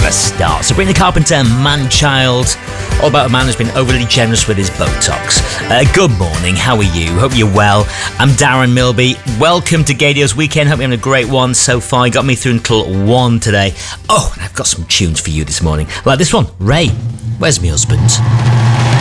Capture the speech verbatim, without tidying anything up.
a start. Sabrina Carpenter, Man-Child, all about a man who's been overly generous with his Botox. Uh, good morning, how are you? Hope you're well. I'm Darren Milby. Welcome to Gadio's Weekend. Hope you're having a great one so far. You got me through until one today. Oh, and I've got some tunes for you this morning. Like this one, Ray, Where's My Husband?